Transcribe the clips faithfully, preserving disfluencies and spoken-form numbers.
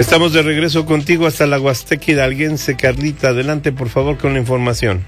Estamos de regreso contigo hasta la Huasteca Hidalguense. Carlita, adelante por favor con la información.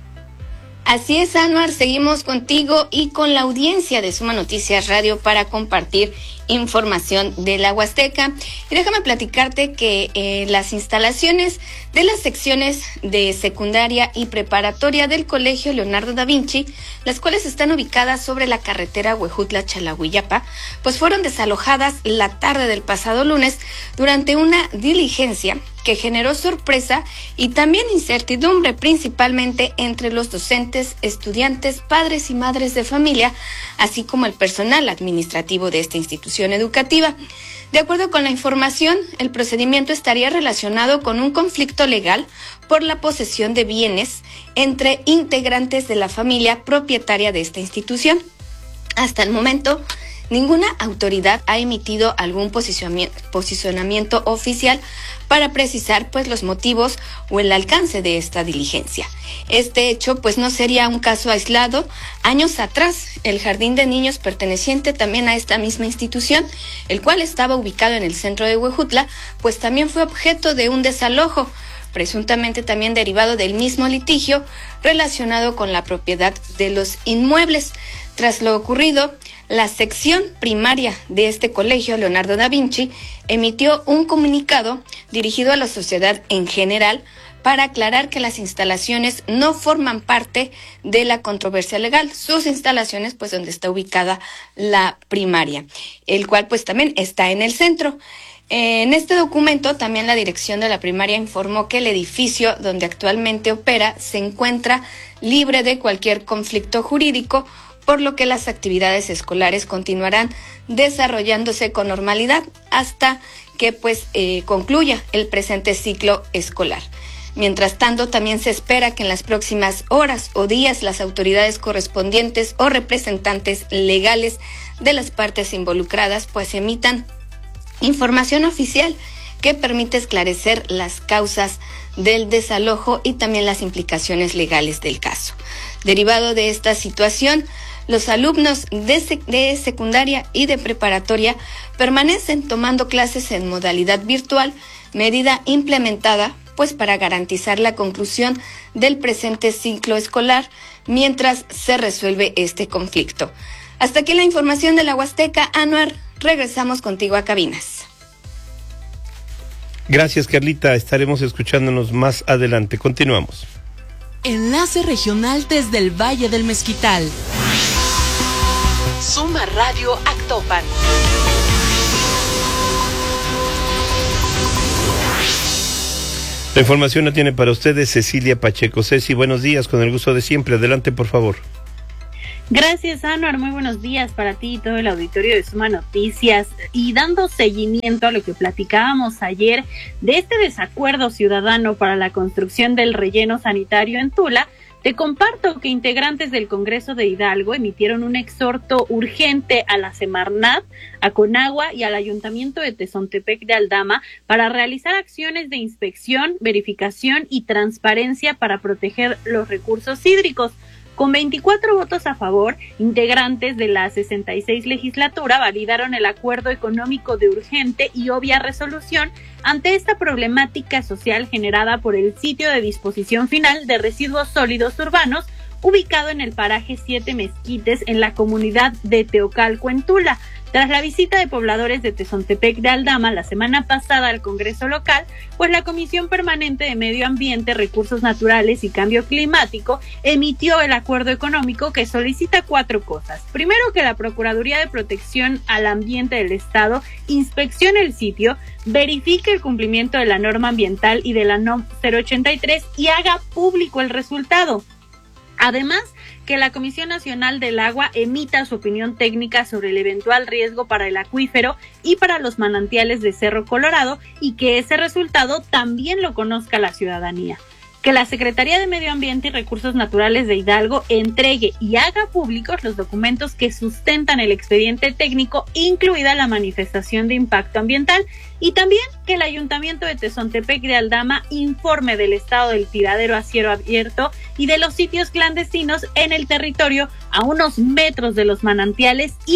Así es, Anuar, seguimos contigo y con la audiencia de Suma Noticias Radio para compartir información de la Huasteca. Y déjame platicarte que eh, las instalaciones de las secciones de secundaria y preparatoria del Colegio Leonardo da Vinci, las cuales están ubicadas sobre la carretera Huejutla-Chalagüiyapa, pues fueron desalojadas la tarde del pasado lunes durante una diligencia que generó sorpresa y también incertidumbre, principalmente entre los docentes, estudiantes, padres y madres de familia, así como el personal administrativo de esta institución educativa. De acuerdo con la información, el procedimiento estaría relacionado con un conflicto legal por la posesión de bienes entre integrantes de la familia propietaria de esta institución. Hasta el momento, ninguna autoridad ha emitido algún posicionamiento, posicionamiento oficial para precisar pues los motivos o el alcance de esta diligencia. Este hecho pues no sería un caso aislado. Años atrás, el jardín de niños perteneciente también a esta misma institución, el cual estaba ubicado en el centro de Huejutla, pues también fue objeto de un desalojo, presuntamente también derivado del mismo litigio relacionado con la propiedad de los inmuebles. Tras lo ocurrido, la sección primaria de este colegio, Leonardo da Vinci, emitió un comunicado dirigido a la sociedad en general para aclarar que las instalaciones no forman parte de la controversia legal. Sus instalaciones, pues donde está ubicada la primaria, el cual pues también está en el centro. En este documento también la dirección de la primaria informó que el edificio donde actualmente opera se encuentra libre de cualquier conflicto jurídico, por lo que las actividades escolares continuarán desarrollándose con normalidad hasta que pues eh, concluya el presente ciclo escolar. Mientras tanto, también se espera que en las próximas horas o días las autoridades correspondientes o representantes legales de las partes involucradas pues emitan información oficial que permite esclarecer las causas del desalojo y también las implicaciones legales del caso. Derivado de esta situación, los alumnos de, sec- de secundaria y de preparatoria permanecen tomando clases en modalidad virtual, medida implementada pues para garantizar la conclusión del presente ciclo escolar mientras se resuelve este conflicto. Hasta aquí la información de la Huasteca. Anuar, regresamos contigo a cabinas. Gracias, Carlita. Estaremos escuchándonos más adelante. Continuamos. Enlace regional desde el Valle del Mezquital. Suma Radio Actopan. La información la tiene para ustedes Cecilia Pacheco. Ceci, buenos días, con el gusto de siempre. Adelante, por favor. Gracias, Anuar. Muy buenos días para ti y todo el auditorio de Suma Noticias. Y dando seguimiento a lo que platicábamos ayer de este desacuerdo ciudadano para la construcción del relleno sanitario en Tula, te comparto que integrantes del Congreso de Hidalgo emitieron un exhorto urgente a la Semarnat, a Conagua y al Ayuntamiento de Tezontepec de Aldama para realizar acciones de inspección, verificación y transparencia para proteger los recursos hídricos. Con veinticuatro votos a favor, integrantes de la sesenta y seis legislatura validaron el acuerdo económico de urgente y obvia resolución ante esta problemática social generada por el sitio de disposición final de residuos sólidos urbanos ubicado en el paraje Siete Mezquites en la comunidad de Teocalco en Tula. Tras la visita de pobladores de Tezontepec de Aldama la semana pasada al Congreso local, pues la Comisión Permanente de Medio Ambiente, Recursos Naturales y Cambio Climático emitió el acuerdo económico que solicita cuatro cosas. Primero, que la Procuraduría de Protección al Ambiente del Estado inspeccione el sitio, verifique el cumplimiento de la norma ambiental y de la N O M cero ochenta y tres y haga público el resultado. Además, que la Comisión Nacional del Agua emita su opinión técnica sobre el eventual riesgo para el acuífero y para los manantiales de Cerro Colorado y que ese resultado también lo conozca la ciudadanía. Que la Secretaría de Medio Ambiente y Recursos Naturales de Hidalgo entregue y haga públicos los documentos que sustentan el expediente técnico, incluida la manifestación de impacto ambiental, y también que el Ayuntamiento de Tezontepec de Aldama informe del estado del tiradero a cielo abierto y de los sitios clandestinos en el territorio a unos metros de los manantiales y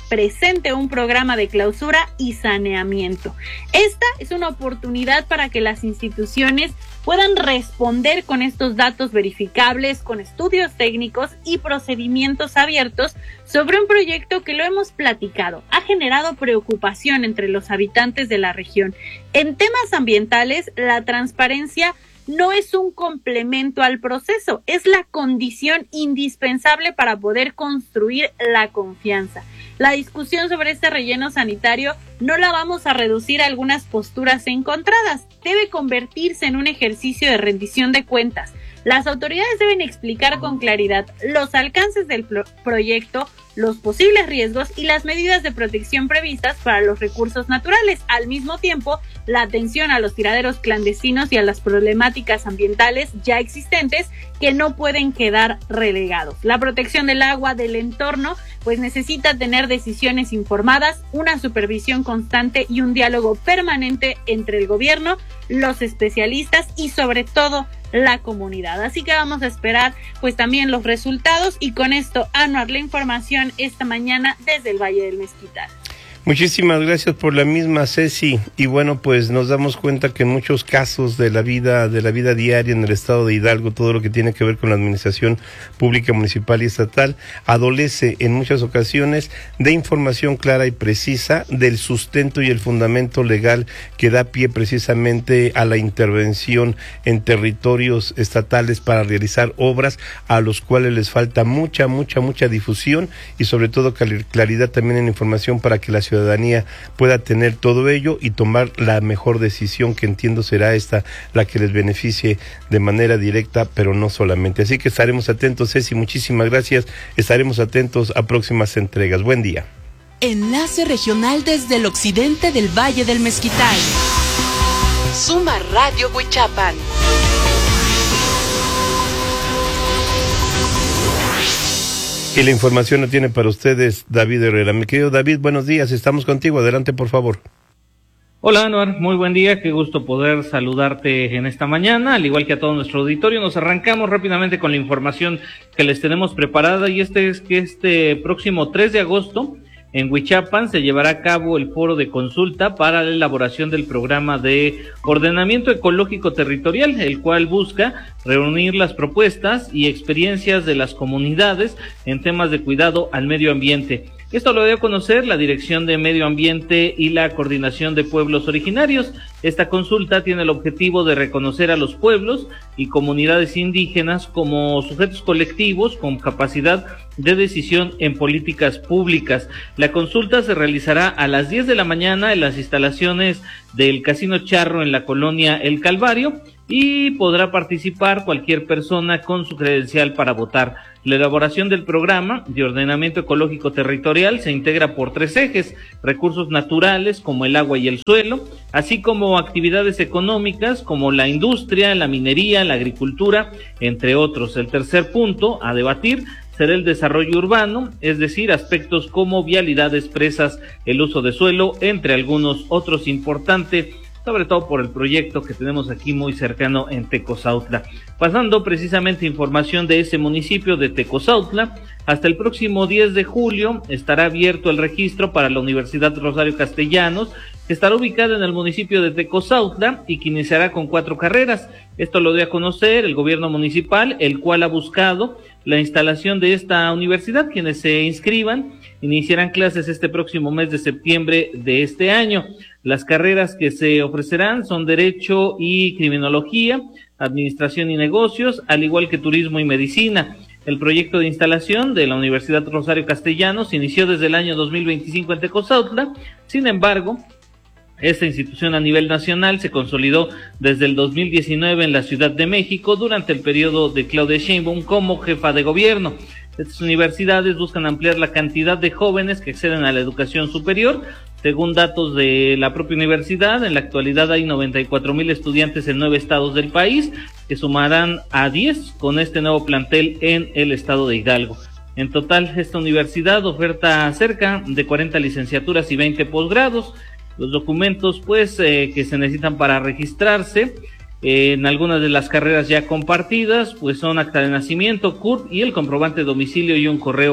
presente un programa de clausura y saneamiento. Esta es una oportunidad para que las instituciones puedan responder con estos datos verificables, con estudios técnicos y procedimientos abiertos sobre un proyecto que, lo hemos platicado, ha generado preocupación entre los habitantes de la región. En temas ambientales, la transparencia no es un complemento al proceso, es la condición indispensable para poder construir la confianza. La discusión sobre este relleno sanitario no la vamos a reducir a algunas posturas encontradas, debe convertirse en un ejercicio de rendición de cuentas. Las autoridades deben explicar con claridad los alcances del pro- proyecto, los posibles riesgos y las medidas de protección previstas para los recursos naturales. Al mismo tiempo, la atención a los tiraderos clandestinos y a las problemáticas ambientales ya existentes que no pueden quedar relegados. La protección del agua, del entorno, pues necesita tener decisiones informadas, una supervisión constante y un diálogo permanente entre el gobierno, los especialistas y sobre todo la comunidad. Así que vamos a esperar pues también los resultados, y con esto, Anuar, la información esta mañana desde el Valle del Mezquital. Muchísimas gracias por la misma, Ceci. Y bueno, pues nos damos cuenta que en muchos casos de la vida, de la vida diaria en el estado de Hidalgo, todo lo que tiene que ver con la administración pública, municipal y estatal, adolece en muchas ocasiones de información clara y precisa, del sustento y el fundamento legal que da pie precisamente a la intervención en territorios estatales para realizar obras a los cuales les falta mucha, mucha, mucha difusión y sobre todo claridad también en información para que la ciudadanía ciudadanía pueda tener todo ello y tomar la mejor decisión, que entiendo será esta la que les beneficie de manera directa, pero no solamente. Así que estaremos atentos, Ceci, muchísimas gracias, estaremos atentos a próximas entregas. Buen día. Enlace regional desde el occidente del Valle del Mezquital. Suma Radio Huichapan. Y la información la tiene para ustedes David Herrera. Mi querido David, buenos días, estamos contigo, adelante por favor. Hola Anuar, muy buen día, qué gusto poder saludarte en esta mañana, al igual que a todo nuestro auditorio. Nos arrancamos rápidamente con la información que les tenemos preparada, y este es que este próximo tres de agosto en Huichapan se llevará a cabo el foro de consulta para la elaboración del programa de ordenamiento ecológico territorial, el cual busca reunir las propuestas y experiencias de las comunidades en temas de cuidado al medio ambiente. Esto lo dio a conocer la Dirección de Medio Ambiente y la Coordinación de Pueblos Originarios. Esta consulta tiene el objetivo de reconocer a los pueblos y comunidades indígenas como sujetos colectivos con capacidad de decisión en políticas públicas. La consulta se realizará a las diez de la mañana en las instalaciones del Casino Charro en la colonia El Calvario, y podrá participar cualquier persona con su credencial para votar. La elaboración del programa de ordenamiento ecológico territorial se integra por tres ejes: recursos naturales como el agua y el suelo, así como actividades económicas como la industria, la minería, la agricultura, entre otros. El tercer punto a debatir será el desarrollo urbano, es decir, aspectos como vialidades, presas, el uso de suelo, entre algunos otros importantes, sobre todo por el proyecto que tenemos aquí muy cercano en Tecozautla. Pasando precisamente información de ese municipio de Tecozautla, hasta el próximo diez de julio estará abierto el registro para la Universidad Rosario Castellanos, que estará ubicada en el municipio de Tecozautla y que iniciará con cuatro carreras. Esto lo dio a conocer el gobierno municipal, el cual ha buscado la instalación de esta universidad. Quienes se inscriban iniciarán clases este próximo mes de septiembre de este año. Las carreras que se ofrecerán son Derecho y Criminología, Administración y Negocios, al igual que Turismo y Medicina. El proyecto de instalación de la Universidad Rosario Castellanos inició desde el año dos mil veinticinco en Tecozautla. Sin embargo, esta institución a nivel nacional se consolidó desde el dos mil diecinueve en la Ciudad de México durante el periodo de Claudia Sheinbaum como jefa de gobierno. Estas universidades buscan ampliar la cantidad de jóvenes que acceden a la educación superior. Según datos de la propia universidad, en la actualidad hay noventa y cuatro mil estudiantes en nueve estados del país, que sumarán a diez con este nuevo plantel en el estado de Hidalgo. En total, esta universidad oferta cerca de cuarenta licenciaturas y veinte posgrados. Los documentos pues eh, que se necesitan para registrarse eh, en algunas de las carreras ya compartidas pues son acta de nacimiento, C U R P y el comprobante de domicilio y un correo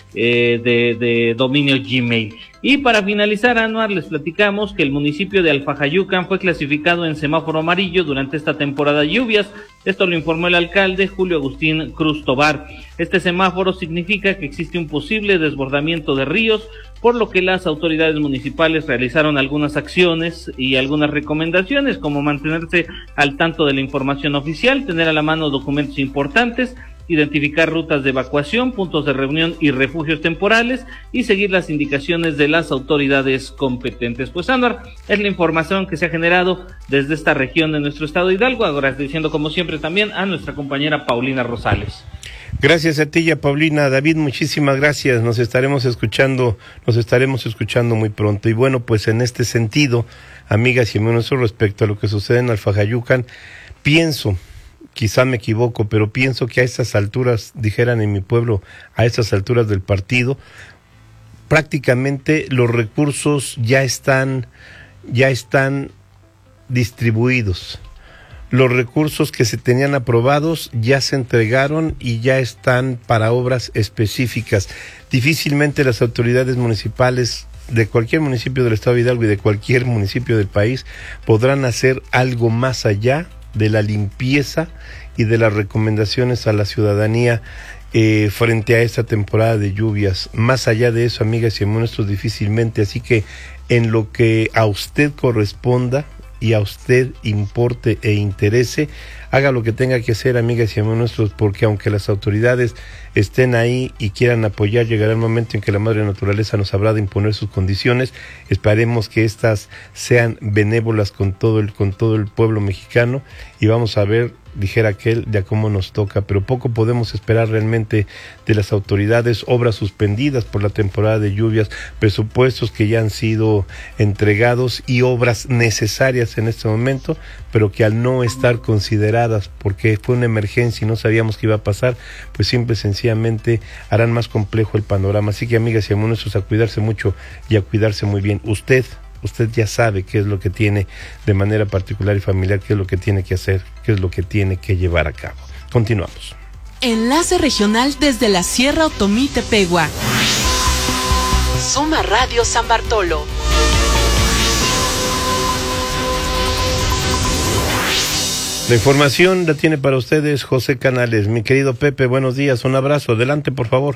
eh, de, de dominio Gmail. Y para finalizar, Anuar, les platicamos que el municipio de Alfajayucan fue clasificado en semáforo amarillo durante esta temporada de lluvias. Esto lo informó el alcalde Julio Agustín Cruz Tobar. Este semáforo significa que existe un posible desbordamiento de ríos, por lo que las autoridades municipales realizaron algunas acciones y algunas recomendaciones, como mantenerse al tanto de la información oficial, tener a la mano documentos importantes, identificar rutas de evacuación, puntos de reunión y refugios temporales y seguir las indicaciones de las autoridades competentes. Pues, Anuar, es la información que se ha generado desde esta región de nuestro estado de Hidalgo, agradeciendo como siempre también a nuestra compañera Paulina Rosales. Gracias a ti, ya Paulina. David, muchísimas gracias. Nos estaremos escuchando, nos estaremos escuchando muy pronto. Y bueno, pues en este sentido, amigas y amigos, respecto a lo que sucede en Alfajayucan, pienso, quizá me equivoco, pero pienso que a estas alturas, dijeran en mi pueblo, a estas alturas del partido, prácticamente los recursos ya están, ya están distribuidos. Los recursos que se tenían aprobados ya se entregaron y ya están para obras específicas. Difícilmente las autoridades municipales de cualquier municipio del estado de Hidalgo y de cualquier municipio del país podrán hacer algo más allá de la limpieza y de las recomendaciones a la ciudadanía eh, frente a esta temporada de lluvias. Más allá de eso, amigas y amigos, difícilmente. Así que en lo que a usted corresponda y a usted importe e interese, haga lo que tenga que hacer, amigas y amigos nuestros, porque aunque las autoridades estén ahí y quieran apoyar, llegará el momento en que la madre naturaleza nos habrá de imponer sus condiciones. Esperemos que estas sean benévolas con todo el, con todo el pueblo mexicano, y vamos a ver, dijera aquel, de a cómo nos toca, pero poco podemos esperar realmente de las autoridades. Obras suspendidas por la temporada de lluvias, presupuestos que ya han sido entregados y obras necesarias en este momento, pero que al no estar consideradas porque fue una emergencia y no sabíamos qué iba a pasar, pues simple y sencillamente harán más complejo el panorama. Así que, amigas y amigos nuestros, a cuidarse mucho y a cuidarse muy bien. Usted Usted ya sabe qué es lo que tiene de manera particular y familiar, qué es lo que tiene que hacer, qué es lo que tiene que llevar a cabo. Continuamos. Enlace regional desde la Sierra Otomí Tepehua. Suma Radio San Bartolo. La información la tiene para ustedes José Canales. Mi querido Pepe, buenos días, un abrazo. Adelante, por favor.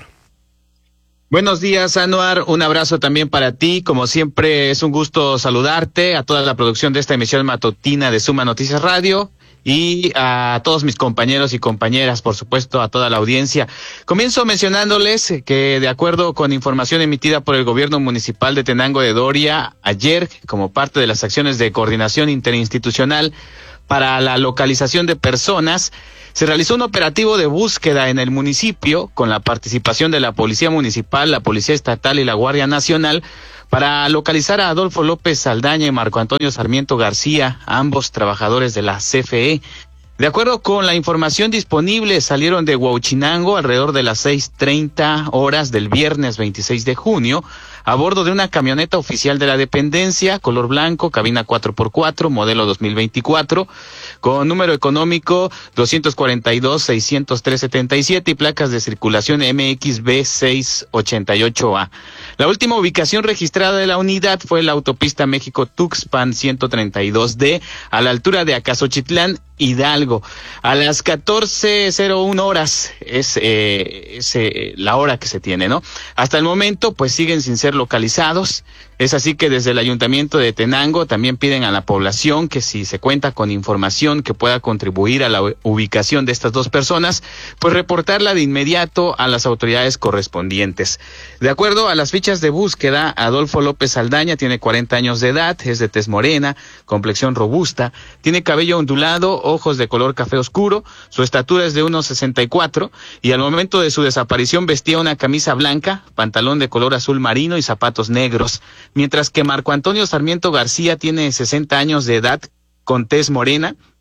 Buenos días, Anuar, un abrazo también para ti. Como siempre, es un gusto saludarte, a toda la producción de esta emisión matutina de Suma Noticias Radio y a todos mis compañeros y compañeras, por supuesto, a toda la audiencia. Comienzo mencionándoles que, de acuerdo con información emitida por el gobierno municipal de Tenango de Doria, ayer, como parte de las acciones de coordinación interinstitucional para la localización de personas, se realizó un operativo de búsqueda en el municipio con la participación de la Policía Municipal, la Policía Estatal y la Guardia Nacional para localizar a Adolfo López Saldaña y Marco Antonio Sarmiento García, ambos trabajadores de la C F E. De acuerdo con la información disponible, salieron de Huauchinango alrededor de las seis treinta horas del viernes veintiséis de junio, a bordo de una camioneta oficial de la dependencia, color blanco, cabina cuatro por cuatro, modelo dos mil veinticuatro, con número económico doscientos cuarenta y dos, seiscientos tres setenta y siete y placas de circulación M X B seiscientos ochenta y ocho A. La última ubicación registrada de la unidad fue la autopista México-Tuxpan ciento treinta y dos D, a la altura de Acasochitlán, Hidalgo. A las catorce cero uno horas es, eh, es eh, la hora que se tiene, ¿no? Hasta el momento, pues siguen sin ser localizados. Es así que desde el Ayuntamiento de Tenango también piden a la población que, si se cuenta con información que pueda contribuir a la ubicación de estas dos personas, pues reportarla de inmediato a las autoridades correspondientes. De acuerdo a las fichas de búsqueda, Adolfo López Saldaña tiene cuarenta años de edad, es de tez morena, complexión robusta, tiene cabello ondulado, ojos de color café oscuro, su estatura es de uno sesenta y cuatro y al momento de su desaparición vestía una camisa blanca, pantalón de color azul marino y zapatos negros. Mientras que Marco Antonio Sarmiento García tiene sesenta años de edad, con tez morena,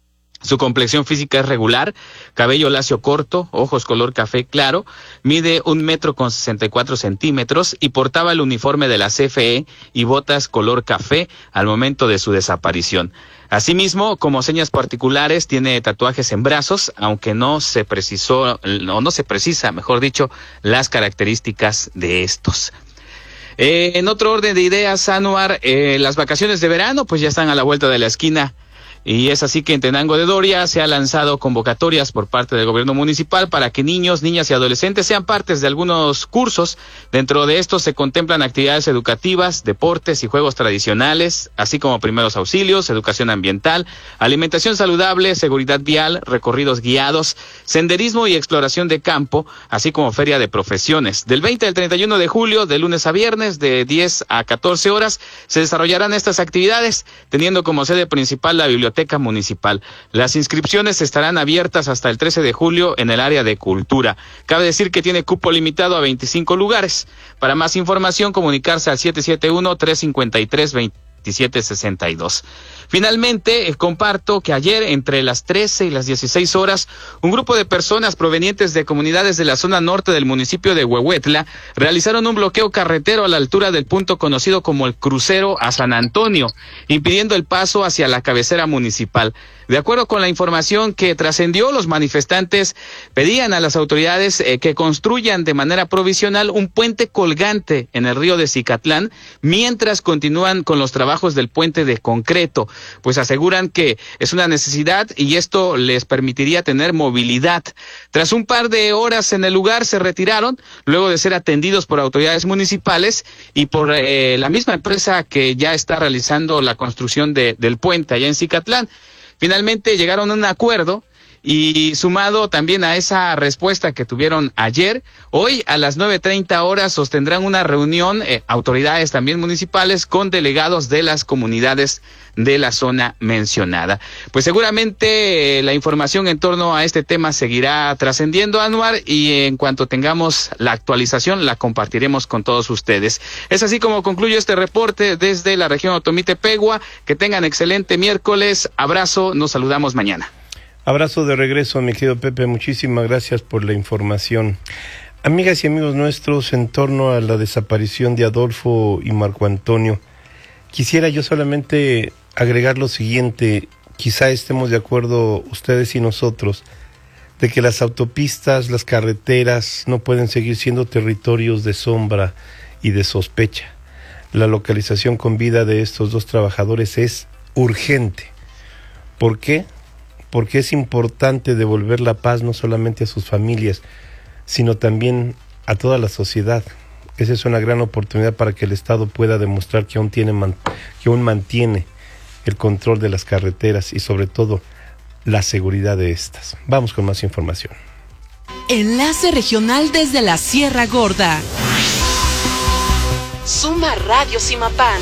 Su complexión física es regular, cabello lacio corto, ojos color café claro, mide un metro con sesenta y cuatro centímetros y portaba el uniforme de la C F E y botas color café al momento de su desaparición. Asimismo, como señas particulares, tiene tatuajes en brazos, aunque no se precisó, o no se precisa, mejor dicho, las características de estos. Eh, en otro orden de ideas, Anuar, eh, las vacaciones de verano pues ya están a la vuelta de la esquina. Y es así que en Tenango de Doria se ha lanzado convocatorias por parte del gobierno municipal para que niños, niñas y adolescentes sean partes de algunos cursos. Dentro de estos se contemplan actividades educativas, deportes y juegos tradicionales, así como primeros auxilios, educación ambiental, alimentación saludable, seguridad vial, recorridos guiados, senderismo y exploración de campo, así como feria de profesiones. Del veinte al treinta y uno de julio, de lunes a viernes, de diez a catorce horas, se desarrollarán estas actividades, teniendo como sede principal la biblioteca municipal. Las inscripciones estarán abiertas hasta el trece de julio en el área de cultura. Cabe decir que tiene cupo limitado a veinticinco lugares. Para más información, comunicarse al siete siete uno, tres cinco tres, veintisiete sesenta y dos. Finalmente, eh, comparto que ayer, entre las trece y las dieciséis horas, un grupo de personas provenientes de comunidades de la zona norte del municipio de Huehuetla realizaron un bloqueo carretero a la altura del punto conocido como el crucero a San Antonio, impidiendo el paso hacia la cabecera municipal. De acuerdo con la información que trascendió, los manifestantes pedían a las autoridades eh, que construyan de manera provisional un puente colgante en el río de Cicatlán, mientras continúan con los trabajos del puente de concreto, pues aseguran que es una necesidad y esto les permitiría tener movilidad. Tras un par de horas en el lugar se retiraron, luego de ser atendidos por autoridades municipales y por eh, la misma empresa que ya está realizando la construcción de, del puente allá en Cicatlán. Finalmente llegaron a un acuerdo y sumado también a esa respuesta que tuvieron ayer, hoy a las nueve treinta horas sostendrán una reunión, eh, autoridades también municipales con delegados de las comunidades de la zona mencionada. Pues seguramente eh, la información en torno a este tema seguirá trascendiendo, Anuar, y en cuanto tengamos la actualización la compartiremos con todos ustedes. Es así como concluyo este reporte desde la región Otomí-Tepegua. Que tengan excelente miércoles. Abrazo, nos saludamos mañana. Abrazo de regreso, mi querido Pepe, muchísimas gracias por la información. Amigas y amigos nuestros, en torno a la desaparición de Adolfo y Marco Antonio, quisiera yo solamente agregar lo siguiente: quizá estemos de acuerdo ustedes y nosotros, de que las autopistas, las carreteras no pueden seguir siendo territorios de sombra y de sospecha. La localización con vida de estos dos trabajadores es urgente. ¿Por qué? Porque es importante devolver la paz no solamente a sus familias, sino también a toda la sociedad. Esa es una gran oportunidad para que el Estado pueda demostrar que aún tiene man, que aún mantiene el control de las carreteras y sobre todo la seguridad de estas. Vamos con más información. Enlace regional desde la Sierra Gorda. Suma Radio Simapán.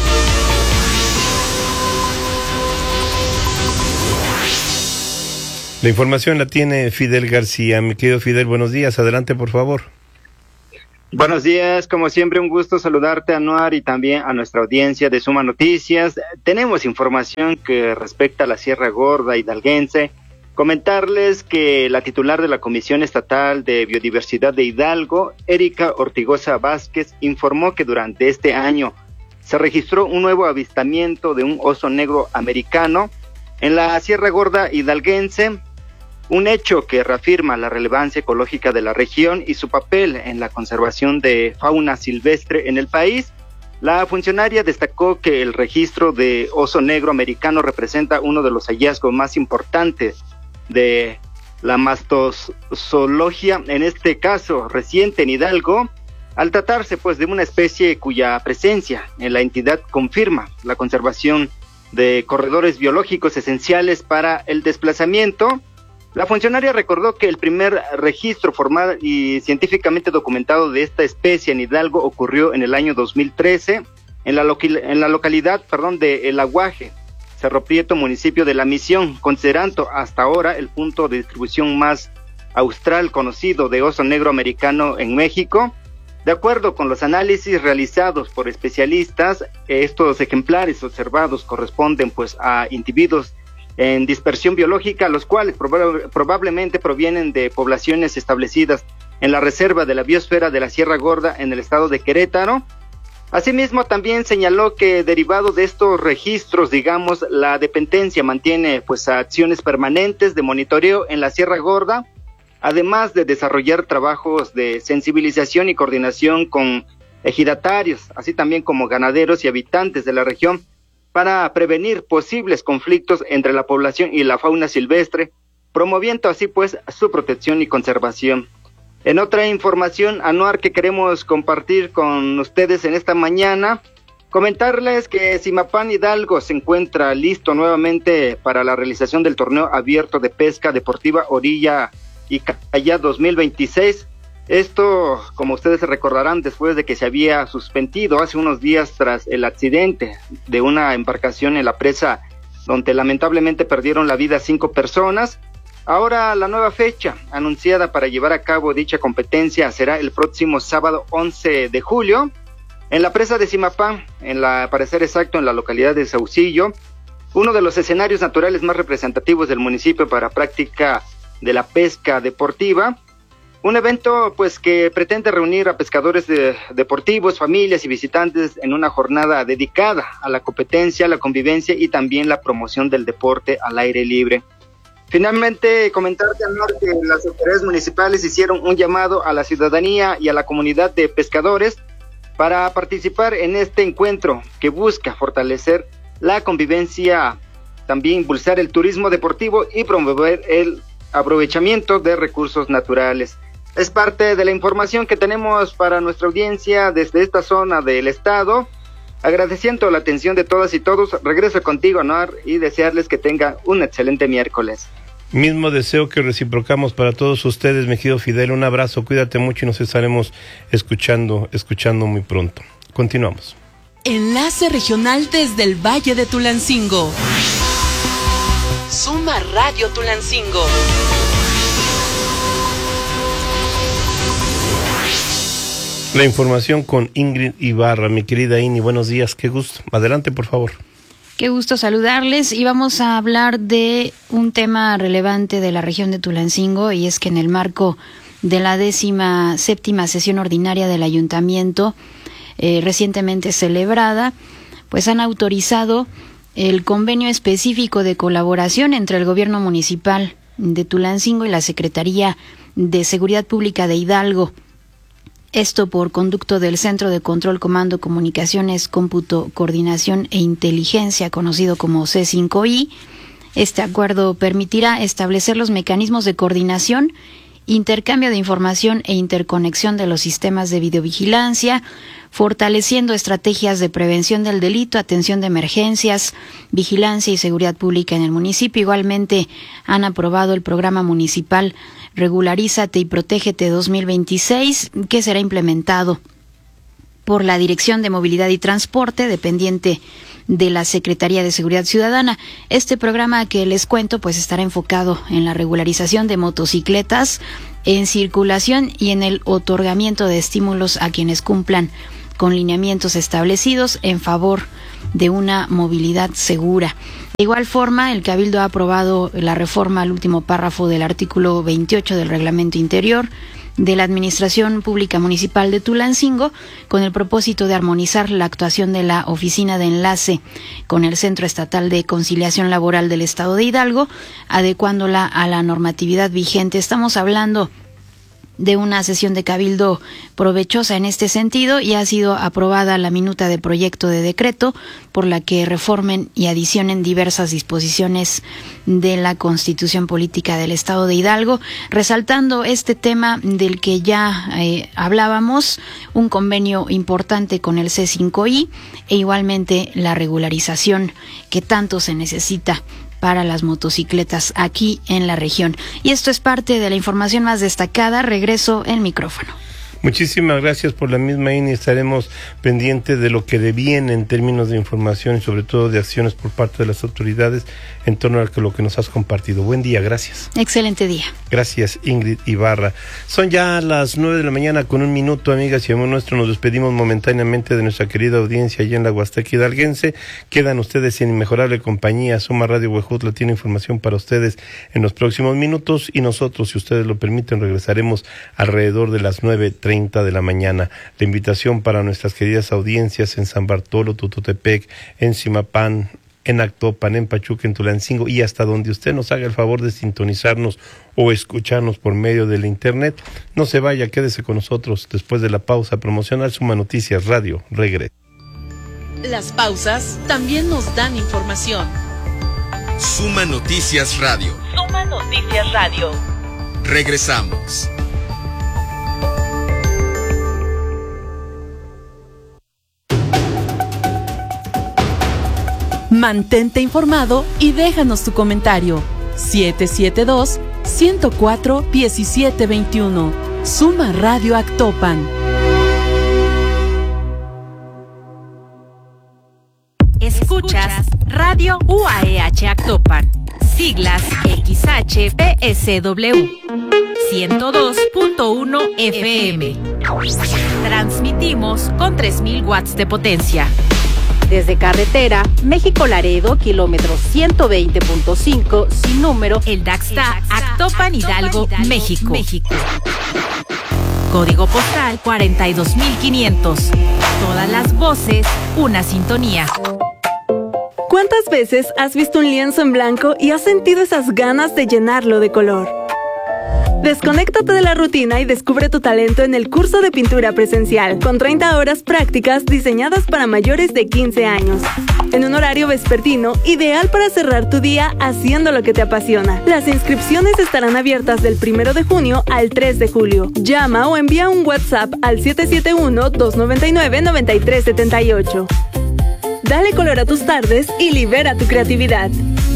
La información la tiene Fidel García. Mi querido Fidel, buenos días. Adelante, por favor. Buenos días, como siempre un gusto saludarte, Anuar, y también a nuestra audiencia de Suma Noticias. Tenemos información que respecta a la Sierra Gorda hidalguense. Comentarles que la titular de la Comisión Estatal de Biodiversidad de Hidalgo, Erika Ortigosa Vázquez, informó que durante este año se registró un nuevo avistamiento de un oso negro americano en la Sierra Gorda hidalguense, un hecho que reafirma la relevancia ecológica de la región y su papel en la conservación de fauna silvestre en el país. La funcionaria destacó que el registro de oso negro americano representa uno de los hallazgos más importantes de la mastozoología, en este caso reciente en Hidalgo, al tratarse pues de una especie cuya presencia en la entidad confirma la conservación de corredores biológicos esenciales para el desplazamiento. La funcionaria recordó que el primer registro formal y científicamente documentado de esta especie en Hidalgo ocurrió en el año dos mil trece en la, loqui- en la localidad perdón, de El Aguaje, Cerro Prieto, municipio de La Misión, considerando hasta ahora el punto de distribución más austral conocido de oso negro americano en México. De acuerdo con los análisis realizados por especialistas, estos ejemplares observados corresponden pues a individuos en dispersión biológica, los cuales proba- probablemente provienen de poblaciones establecidas en la reserva de la biosfera de la Sierra Gorda en el estado de Querétaro. Asimismo, también señaló que derivado de estos registros, digamos, la dependencia mantiene pues acciones permanentes de monitoreo en la Sierra Gorda, además de desarrollar trabajos de sensibilización y coordinación con ejidatarios, así también como ganaderos y habitantes de la región, para prevenir posibles conflictos entre la población y la fauna silvestre, promoviendo así pues su protección y conservación. En otra información, Anuar, que queremos compartir con ustedes en esta mañana, comentarles que Zimapán Hidalgo se encuentra listo nuevamente para la realización del torneo abierto de pesca deportiva Orilla y Calla dos mil veintiséis. Esto, como ustedes se recordarán, después de que se había suspendido hace unos días tras el accidente de una embarcación en la presa donde lamentablemente perdieron la vida cinco personas. Ahora la nueva fecha anunciada para llevar a cabo dicha competencia será el próximo sábado once de julio en la presa de Zimapán, en la, para ser exacto, en la localidad de Saucillo, uno de los escenarios naturales más representativos del municipio para práctica de la pesca deportiva. Un evento pues que pretende reunir a pescadores de, deportivos, familias y visitantes en una jornada dedicada a la competencia, la convivencia y también la promoción del deporte al aire libre. Finalmente, comentarte, Amor, que las autoridades municipales hicieron un llamado a la ciudadanía y a la comunidad de pescadores para participar en este encuentro que busca fortalecer la convivencia, también impulsar el turismo deportivo y promover el aprovechamiento de recursos naturales. Es parte de la información que tenemos para nuestra audiencia desde esta zona del estado. Agradeciendo la atención de todas y todos, regreso contigo, Anuar, y desearles que tengan un excelente miércoles. Mismo deseo que reciprocamos para todos ustedes, mi querido Fidel. Un abrazo, cuídate mucho y nos estaremos escuchando, escuchando muy pronto. Continuamos. Enlace regional desde el Valle de Tulancingo. Suma Radio Tulancingo. La información con Ingrid Ibarra. Mi querida Ini, buenos días, qué gusto. Adelante, por favor. Qué gusto saludarles y vamos a hablar de un tema relevante de la región de Tulancingo, y es que en el marco de la décima séptima sesión ordinaria del ayuntamiento eh, recientemente celebrada, pues han autorizado el convenio específico de colaboración entre el gobierno municipal de Tulancingo y la Secretaría de Seguridad Pública de Hidalgo. Esto por conducto del Centro de Control, Comando, Comunicaciones, Cómputo, Coordinación e Inteligencia, conocido como C cinco I. Este acuerdo permitirá establecer los mecanismos de coordinación, intercambio de información e interconexión de los sistemas de videovigilancia, fortaleciendo estrategias de prevención del delito, atención de emergencias, vigilancia y seguridad pública en el municipio. Igualmente han aprobado el programa municipal Regularízate y Protégete dos mil veintiséis, que será implementado por la Dirección de Movilidad y Transporte, dependiente de la Secretaría de Seguridad Ciudadana. Este programa que les cuento pues estará enfocado en la regularización de motocicletas en circulación y en el otorgamiento de estímulos a quienes cumplan con lineamientos establecidos en favor de una movilidad segura. De igual forma, el Cabildo ha aprobado la reforma al último párrafo del artículo veintiocho del Reglamento Interior de la Administración Pública Municipal de Tulancingo, con el propósito de armonizar la actuación de la Oficina de Enlace con el Centro Estatal de Conciliación Laboral del Estado de Hidalgo, adecuándola a la normatividad vigente. Estamos hablando de una sesión de cabildo provechosa en este sentido, y ha sido aprobada la minuta de proyecto de decreto por la que reformen y adicionen diversas disposiciones de la Constitución Política del Estado de Hidalgo, resaltando este tema del que ya eh, hablábamos, un convenio importante con el C cinco I e igualmente la regularización que tanto se necesita para las motocicletas aquí en la región. Y esto es parte de la información más destacada. Regreso el micrófono. Muchísimas gracias por la misma, Ini. Estaremos pendientes de lo que deviene en términos de información y sobre todo de acciones por parte de las autoridades en torno a lo que nos has compartido. Buen día, gracias. Excelente día. Gracias, Ingrid Ibarra. Son ya las nueve de la mañana con un minuto, amigas y amigos nuestros. Nos despedimos momentáneamente de nuestra querida audiencia allá en la Huasteca hidalguense. Quedan ustedes en inmejorable compañía. Suma Radio Huejutla tiene información para ustedes en los próximos minutos y nosotros, si ustedes lo permiten, regresaremos alrededor de las nueve treinta de la mañana. La invitación para nuestras queridas audiencias en San Bartolo, Tututepec, en Simapán, en Actopan, en Pachuca, en Tulancingo y hasta donde usted nos haga el favor de sintonizarnos o escucharnos por medio de la internet. No se vaya, quédese con nosotros después de la pausa promocional. Suma Noticias Radio regresa. Las pausas también nos dan información. Suma Noticias Radio. Suma Noticias Radio. Regresamos. Mantente informado y déjanos tu comentario. siete siete dos, uno cero cuatro, uno siete dos uno. Suma Radio Actopan. Escuchas Radio U A E H Actopan. Siglas X H P S W. ciento dos punto uno F M. Transmitimos con tres mil watts de potencia. Desde carretera, México-Laredo, kilómetro ciento veinte punto cinco, sin número, el Daxta, Actopan, Hidalgo, México. México. Código postal cuarenta y dos mil quinientos. Todas las voces, una sintonía. ¿Cuántas veces has visto un lienzo en blanco y has sentido esas ganas de llenarlo de color? Desconéctate de la rutina y descubre tu talento en el curso de pintura presencial, con treinta horas prácticas diseñadas para mayores de quince años. En un horario vespertino, ideal para cerrar tu día haciendo lo que te apasiona. Las inscripciones estarán abiertas del primero de junio al tres de julio. Llama o envía un WhatsApp al siete siete uno, dos nueve nueve, nueve tres siete ocho. Dale color a tus tardes y libera tu creatividad.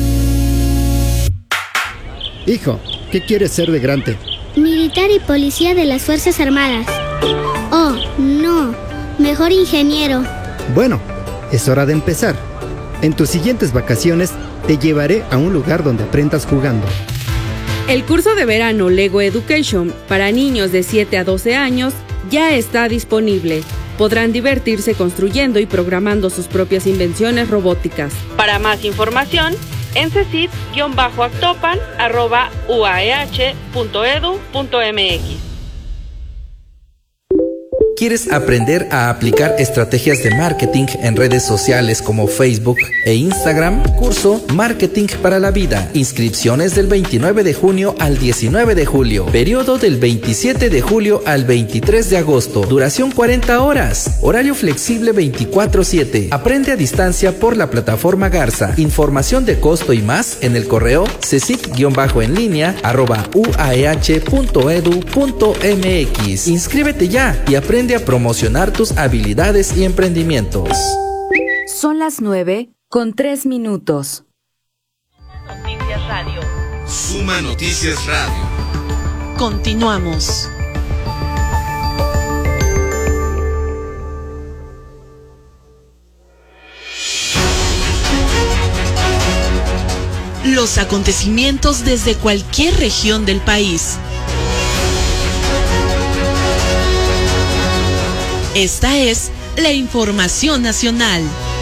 Hijo, ¿qué quieres ser de grande? Militar y policía de las Fuerzas Armadas. Oh, no. Mejor ingeniero. Bueno, es hora de empezar. En tus siguientes vacaciones te llevaré a un lugar donde aprendas jugando. El curso de verano Lego Education para niños de siete a doce años ya está disponible. Podrán divertirse construyendo y programando sus propias invenciones robóticas. Para más información, en cecit-actopan arroba uaeh punto edu punto mx. ¿Quieres aprender a aplicar estrategias de marketing en redes sociales como Facebook e Instagram? Curso Marketing para la Vida. Inscripciones del veintinueve de junio al diecinueve de julio. Periodo del veintisiete de julio al veintitrés de agosto. Duración cuarenta horas. Horario flexible veinticuatro siete. Aprende a distancia por la plataforma Garza. Información de costo y más en el correo cecit-en línea arroba uaeh punto edu punto mx. Inscríbete ya y aprende a promocionar tus habilidades y emprendimientos. Son las nueve con tres minutos. Noticias Radio. Suma Noticias Radio. Continuamos. Los acontecimientos desde cualquier región del país. Esta es la información nacional.